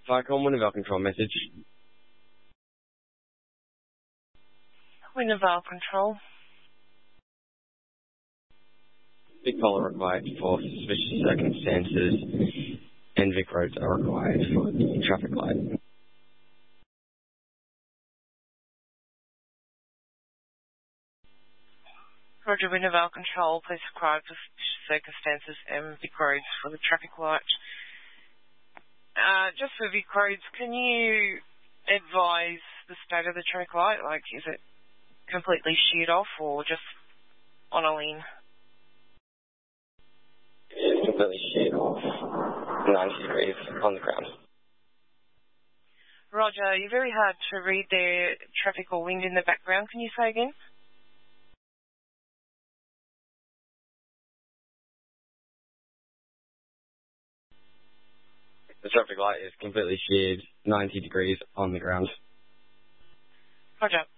Vicom, Wintervale control message. Wintervale control. Vic Polar required for suspicious circumstances, and Vic Roads are required for the traffic light. Roger, Wintervale control. Please required for circumstances and Vic Roads for the traffic light. Just for Vic Roads, can you advise the state of the traffic light? Like, is it completely sheared off or just on a lean? It's completely sheared off, 90 degrees on the ground. Roger, you're very hard to read there, traffic or wind in the background. Can you say again? The traffic light is completely sheared, 90 degrees on the ground. Roger.